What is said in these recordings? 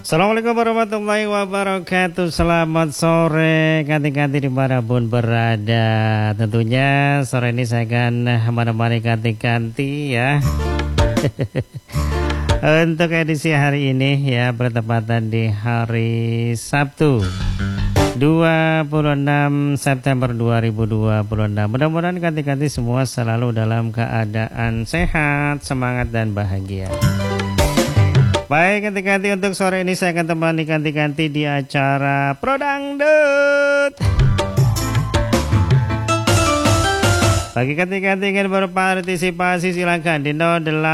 Assalamualaikum warahmatullahi wabarakatuh. Selamat sore kanti-kanti dimanapun berada. Tentunya sore ini saya akan menemani kanti-kanti ya. Untuk edisi hari ini ya, bertepatan di hari Sabtu 26 September 2026. Mudah-mudahan kanti-kanti semua selalu dalam keadaan sehat, semangat dan bahagia. Baik, kanti-kanti, untuk sore ini saya akan temani kanti-kanti di acara Prodangdut. Bagi kanti-kanti ingin berpartisipasi silakan di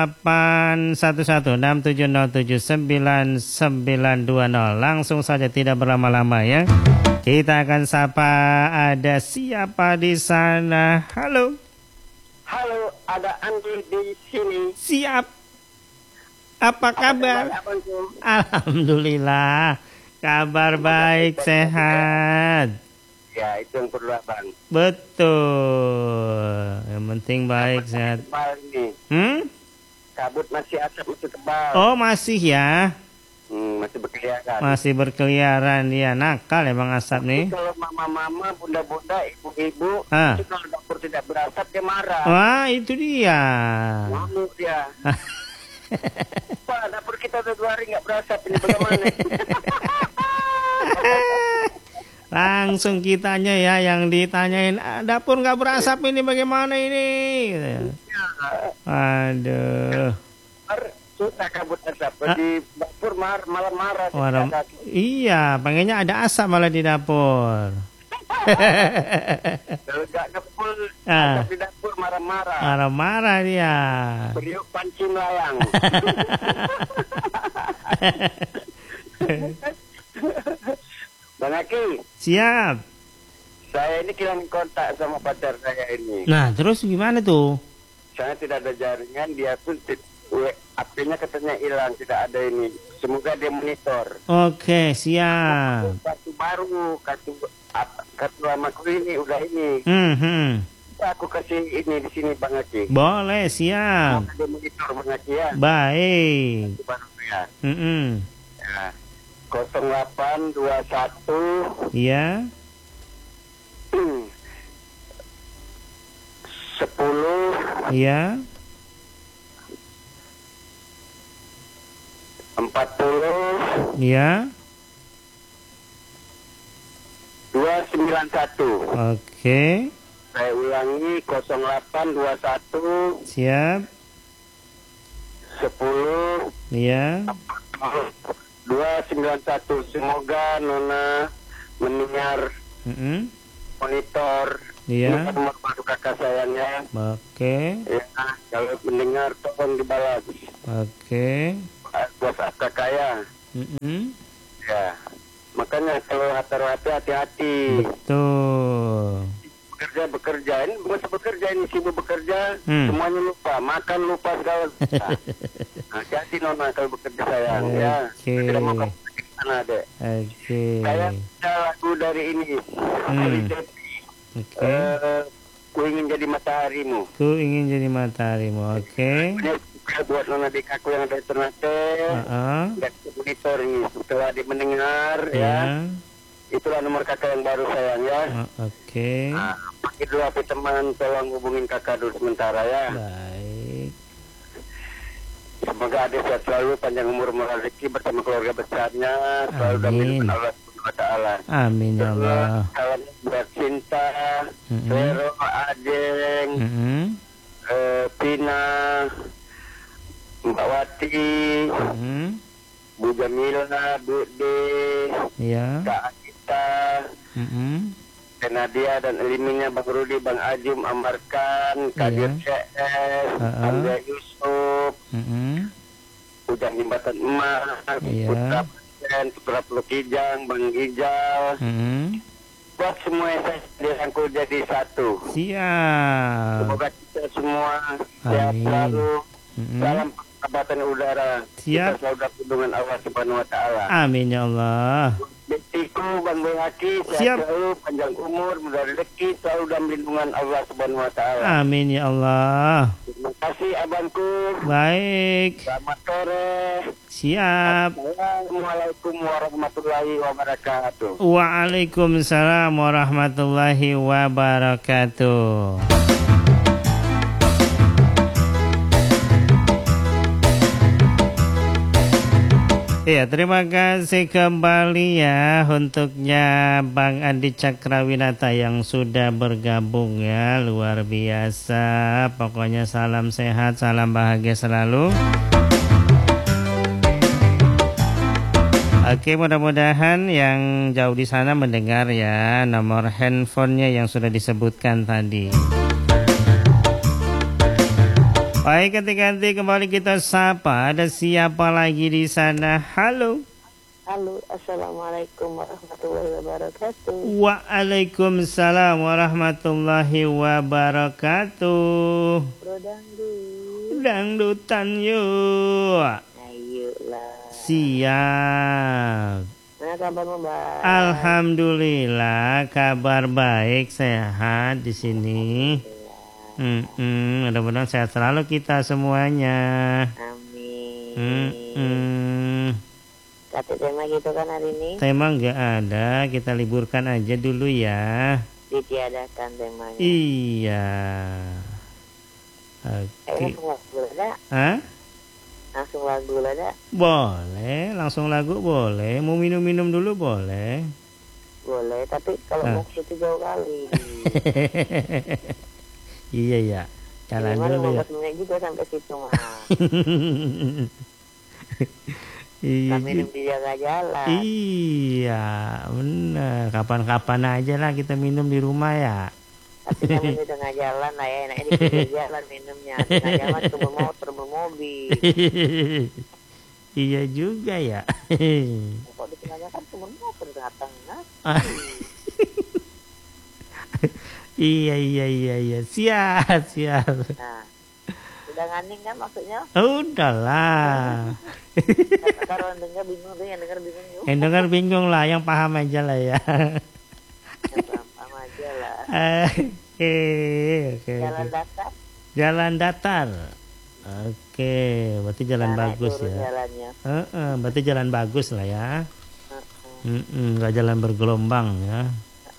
081167079920. Langsung saja, tidak berlama-lama ya. Kita akan sapa, ada siapa di sana? Halo. Halo, ada Andi di sini. Siap. Apa kabar? Alhamdulillah, kabar baik, sehat. Ya, itu yang perlu abang. Betul, yang penting baik, sehat. Tebal ini. Kabut masih, asap masih tebal. Oh, masih ya? Masih berkeliaran. Masih berkeliaran, ya. Nakal emang asap nih. Kalau mama-mama, bunda-bunda, ibu-ibu, itu kalau dapur tidak berasap dia marah. Wah, itu dia. Ngamuk dia. Pak, dapur kita udah 2 hari nggak berasap, ini bagaimana? Langsung kitanya ya yang ditanyain, dapur nggak berasap ini bagaimana ini? Aduh. Susah kabut asap. Di dapur malah marah. Iya, pengennya ada asap malah di dapur. Kalau nggak ngepul, asap di dapur marah-marah. Marah-marah dia. Beliau pancing layang. Bang Aki. Siap. Saya ini kirim kontak sama pacar saya ini. Nah, terus gimana tuh? Saya tidak ada jaringan, dia pun HP-nya katanya hilang, tidak ada ini. Semoga dia monitor. Oke, siap. Kartu baru, kartu lamaku ini udah ini. Aku kasih ini di sini Bang Aki. Boleh, siap. Ada monitor Bang Aki ya. Baik. Kartu baru ya. Ya. 0821. Iya. 10. Iya. 40. Iya. 291. Oke. Saya ulangi, 0821. Siap. 10. Iya. 291. Semoga Nona mendengar monitor. Iya. Ini nomor baru kakak sayangnya. Oke. Ya, kalau mendengar tolong dibalas. Oke. WhatsApp kakak ya. Ya. Makanya kalau hati-hati. Betul. Bekerja ini bukan bekerja, ini sibuk bekerja, semuanya lupa, makan lupa segala. Nah, jadi Nona kalau bekerja sayang ya. Tidak mau kamu ke sana deh. Saya ada lagu dari ini. Ku ingin jadi mataharimu. Ku ingin jadi mataharimu. Oke. Buat Nona Dikaku yang ada Ternate. Dan monitor ini setelah dia mendengar ya. Itulah nomor kakak yang baru sayang ya. Oke. Pakai dulu HP teman, tolong hubungin kakak dulu sementara ya. Baik. Semoga ada sehat selalu, panjang umur, rezeki bersama keluarga besarnya, selalu dalam Allah Subhanahu wa Ta'ala. Amin ya Allah. Salam buat Cinta, Vero, Adeng, Pina, Mbak Wati, Bu Jamila, Bu D, Kak Akita, Nadia dan Eliminya, Bang Rudi, Bang Ajum, Amarkan, Kadir CS, Andrea Yusuf, Ujang Jembatan Emas, Putra Presiden, Putra Peluk Kijang, Bang Gijal, buat semua yang saya dirangkul jadi satu. Siap. Semoga kita semua sehat selalu, dalam persahabatan udara. Siap. Kita selalu dapat dengan Allah Subhanahu wa Ta'ala. Amin ya Allah. BT istriku Bang Boy Haki, sehat selalu, panjang umur, mudah rezeki, selalu dalam lindungan Allah Subhanahu wa taala. Amin ya Allah. Terima kasih abangku. Baik. Selamat sore. Siap. Assalamualaikum warahmatullahi wabarakatuh. Waalaikumsalam warahmatullahi wabarakatuh. Ya, terima kasih kembali ya untuknya Bang Andi Cakrawinata yang sudah bergabung ya, luar biasa. Pokoknya salam sehat, salam bahagia selalu. Oke, mudah-mudahan yang jauh di sana mendengar ya nomor handphonenya yang sudah disebutkan tadi. Baik, ganti-ganti kembali kita sapa. Ada siapa lagi di sana? Halo. Halo, assalamualaikum warahmatullahi wabarakatuh. Waalaikumsalam warahmatullahi wabarakatuh. Bro Dangdut. Dangdutan yuk. Ayolah. Siap. Mana kabarmu, Bang? Alhamdulillah, kabar baik, sehat di sini. Mudah-mudahan sehat selalu kita semuanya. Amin. Kata tema gitu kan hari ini? Tema nggak ada, kita liburkan aja dulu ya. Ditiadakan temanya. Iya. Oke. Hah? Langsung lagu ada? Boleh, langsung lagu boleh. Mau minum-minum dulu boleh. Boleh, tapi kalau mau ke situ jauh kali. Iya ya, jalan dulu ya. Menit juga sampai situ mah. Iya. Minum di jaga jalan. Iya, benar. Kapan-kapan aja lah kita minum di rumah ya. Tapi kamu di tengah jalan lah ya, enaknya di pinggir jalan minumnya. Di tengah jalan motor bermobil. Iya juga ya. Kok di tengah jalan kan cuma motor di tengah-tengah. Iya. Siap. Nah, udah nganing kan maksudnya? Udahlah. Kalau yang dengar bingung tuh, yang dengar bingung yuk. Yang dengar bingung lah, yang paham aja lah ya. Yang paham aja lah. Oke. Jalan datar. Oke, berarti jalan bagus ya. Jalannya. Berarti jalan bagus lah ya. Nggak jalan bergelombang ya.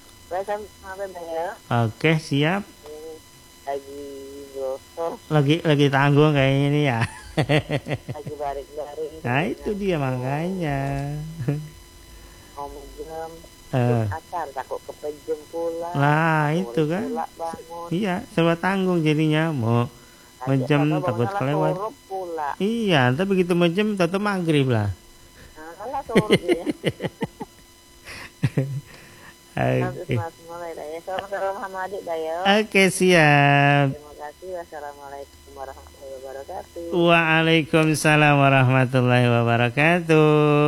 Oke, siap. Lagi gosok. Lagi tanggung kayaknya ini ya. Lagi barik-barik. Nah itu dia makanya. Ngomong jam. Asar takut kepejem pula. Nah itu kan. Iya, serba tanggung jadinya. Mau menjem takut kelewat. Iya, tapi begitu menjem tetap maghrib lah. Nah, suruh dia. Oke, siap. Terima kasih. Wassalamualaikum warahmatullahi wabarakatuh. Waalaikumsalam warahmatullahi wabarakatuh.